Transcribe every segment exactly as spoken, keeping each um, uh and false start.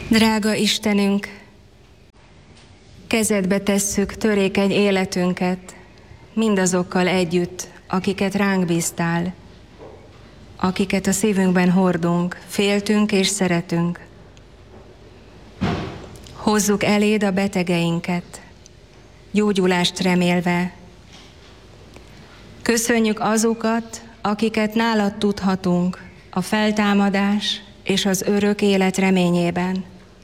Drága Istenünk, kezedbe tesszük törékeny életünket, mindazokkal együtt, akiket ránk bíztál, akiket a szívünkben hordunk, féltünk és szeretünk. Hozzuk eléd a betegeinket, gyógyulást remélve. Köszönjük azokat, akiket nálad tudhatunk a feltámadás és az örök élet reményében.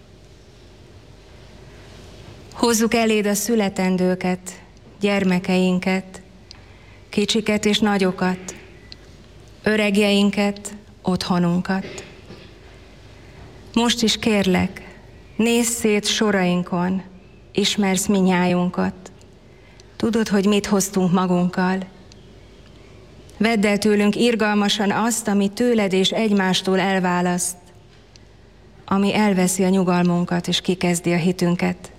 Hozzuk eléd a születendőket, gyermekeinket, kicsiket és nagyokat, öregjeinket, otthonunkat. Most is kérlek, nézz szét sorainkon, ismersz minnyájunkat. Tudod, hogy mit hoztunk magunkkal. Vedd el tőlünk irgalmasan azt, ami tőled és egymástól elválaszt, ami elveszi a nyugalmunkat és kikezdi a hitünket.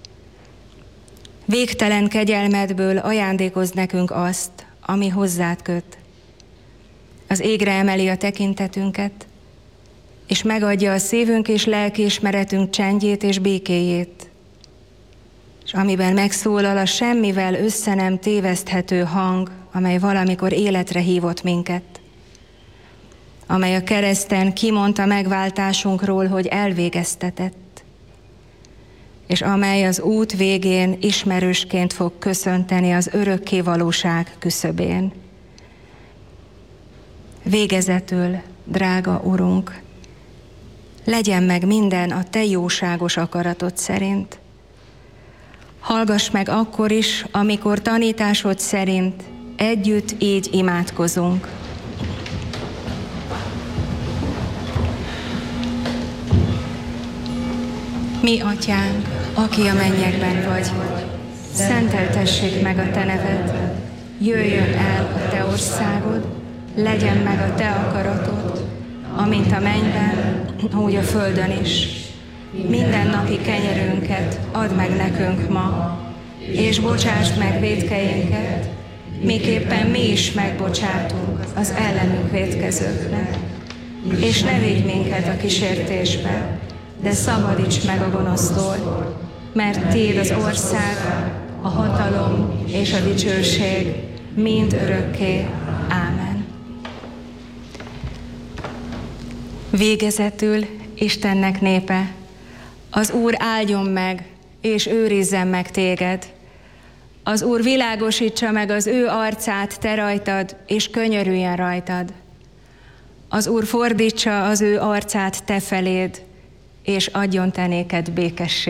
Végtelen kegyelmedből ajándékozz nekünk azt, ami hozzád köt. Az égre emeli a tekintetünket, és megadja a szívünk és lelkiismeretünk csendjét és békéjét, és amiben megszólal a semmivel össze nem téveszthető hang, amely valamikor életre hívott minket, amely a kereszten kimondta megváltásunkról, hogy elvégeztetett, és amely az út végén ismerősként fog köszönteni az örökké valóság küszöbén. Végezetül, drága Urunk, legyen meg minden a Te jóságos akaratod szerint. Hallgass meg akkor is, amikor tanításod szerint együtt így imádkozunk. Mi, Atyánk, aki a mennyekben vagy, szenteltessék meg a Te neved, jöjjön el a Te országod, legyen meg a Te akaratod, amint a mennyben, úgy a földön is. Minden napi kenyerünket add meg nekünk ma, és bocsásd meg vétkeinket, miképpen mi is megbocsátunk az ellenünk vétkezőknek. És ne vigy minket a kísértésbe, de szabadíts meg a gonosztól, mert Tiéd az ország, a hatalom és a dicsőség mind örökké. Ámen. Végezetül, Istennek népe, az Úr áldjon meg, és őrizzen meg téged. Az Úr világosítsa meg az ő arcát te rajtad, és könyörüljen rajtad. Az Úr fordítsa az ő arcát te feléd, és adjon te néked békességet.